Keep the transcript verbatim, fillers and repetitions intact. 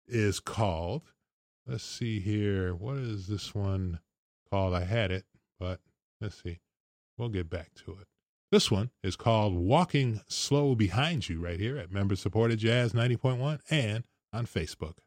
is called, let's see here. What is this one called? I had it, but let's see. We'll get back to it. This one is called Walking Slow Behind You right here at Member Supported Jazz ninety point one and on Facebook.